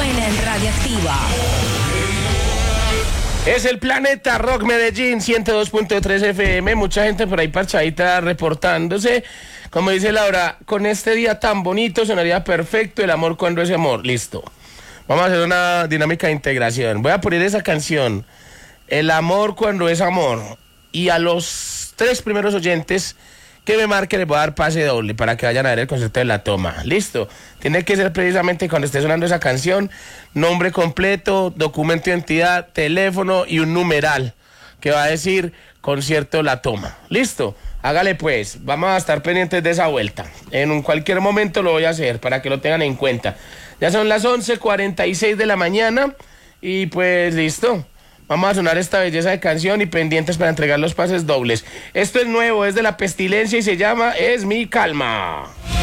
suena en Radioactiva. Es el Planeta Rock Medellín 102.3 FM. Mucha gente por ahí parchadita reportándose. Como dice Laura, con este día tan bonito sonaría perfecto el amor cuando es amor. Listo. Vamos a hacer una dinámica de integración. Voy a poner esa canción, el amor cuando es amor. Y a los 3 primeros oyentes que me marquen les voy a dar pase doble para que vayan a ver el concierto de La Toma. Listo. Tiene que ser precisamente cuando esté sonando esa canción, nombre completo, documento de identidad, teléfono y un numeral que va a decir concierto La Toma. Listo. Hágale pues. Vamos a estar pendientes de esa vuelta. En cualquier momento lo voy a hacer para que lo tengan en cuenta. Ya son las 11:46 de la mañana y pues listo. Vamos a sonar esta belleza de canción y pendientes para entregar los pases dobles. Esto es nuevo, es de La Pestilencia y se llama Es mi calma.